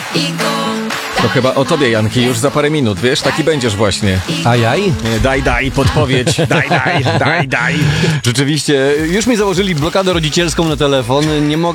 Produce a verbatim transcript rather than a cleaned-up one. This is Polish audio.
To chyba o tobie, Janki, już za parę minut, wiesz? Taki będziesz właśnie. A jaj? Nie, daj, daj, podpowiedź, daj, daj, daj, daj. Rzeczywiście, już mi założyli blokadę rodzicielską na telefon, nie mogę